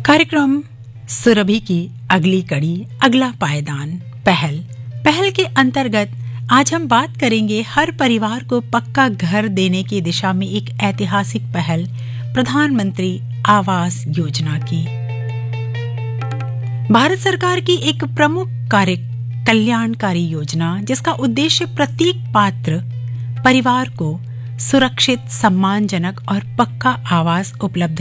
कार्यक्रम सुरभि की अगली कड़ी, अगला पायदान, पहल के अंतर्गत आज हम बात करेंगे हर परिवार को पक्का घर देने की दिशा में एक ऐतिहासिक पहल, प्रधानमंत्री आवास योजना की। भारत सरकार की एक प्रमुख कल्याणकारी योजना जिसका उद्देश्य प्रत्येक पात्र परिवार को सुरक्षित, सम्मानजनक और पक्का आवास उपलब्ध